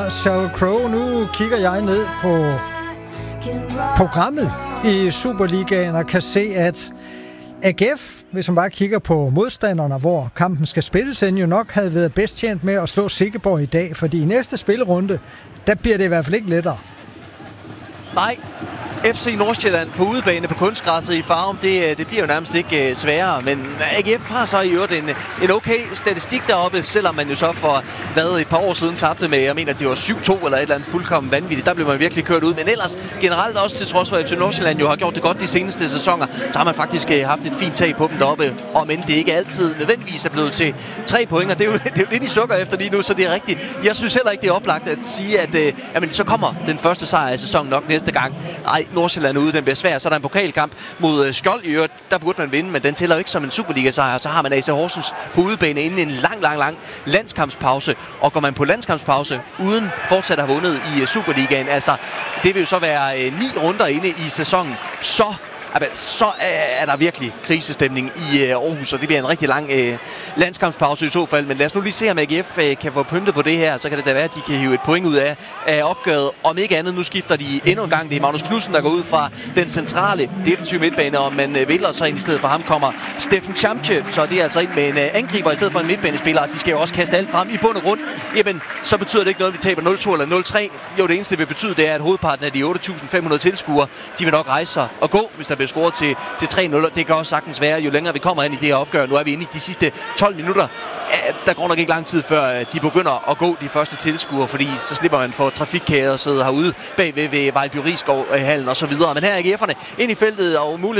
Sheryl Crow. Nu kigger jeg ned på programmet i Superligaen og kan se, at AGF, hvis man bare kigger på modstanderne, hvor kampen skal spilles ind, jo nok havde været bedst tjent med at slå Silkeborg i dag, fordi i næste spillerunde, der bliver det i hvert fald ikke lettere. Nej, FC Nordsjælland på udebane på kunstgræsset i Farum, det bliver jo nærmest ikke sværere, men AGF har så i øvrigt en okay statistik deroppe, selvom man jo så for et par år siden tabte med, jeg mener, det var 7-2 eller et eller andet fuldkommen vanvittigt. Der blev man virkelig kørt ud, men ellers generelt også til trods for, at FC Nordsjælland jo har gjort det godt de seneste sæsoner, så har man faktisk haft et fint tag på dem deroppe, og men det ikke altid nødvendigvis er blevet til 3 point, og det er jo lidt, de sukker efter lige nu, så det er rigtigt. Jeg synes heller ikke, det er oplagt at sige, at så kommer den første sejr i sæsonen nok næste gang. Ej, Nordsjælland ude, den bliver svær. Så er der en pokalkamp mod Skjold i øvrigt. Der burde man vinde, men den tæller jo ikke som en Superliga-sejr. Så har man AC Horsens på udebane inden en lang landskampspause. Og går man på landskampspause uden fortsat at have vundet i Superligaen, altså det vil jo så være 9 runder inde i sæsonen, så er der virkelig krisestemning i Aarhus, og det bliver en rigtig lang landskampspause i så fald. Men lad os nu lige se, om AGF kan få pyntet på det her, så kan det da være, at de kan hive et point ud af opgøret. Om ikke andet, nu skifter de endnu en gang. Det er Magnus Knudsen, der går ud fra den centrale defensive midtbane, og man vælger så ind i stedet for ham kommer Steffen Chamche, så det er altså ind med en angriber i stedet for en midtbanespiller. De skal jo også kaste alt frem i bund og grund. Jamen, så betyder det ikke noget, at vi taber 0-2 eller 0-3. Jo, det eneste, det vil betyde, det er, at hovedparten af de 8.500 tilskuere, de vil nok rejse sig og gå, hvis der bliver scoret til 3-0. Det kan også sagtens være, jo længere vi kommer ind i det her opgør. Nu er vi inde i de sidste 12 minutter. Der går nok ikke lang tid, før de begynder at gå de første tilskuere, fordi så slipper man for trafikkaosset herude bagved ved Vejlby Risskov hallen og så videre. Men her er AGF'erne ind i feltet og mulighed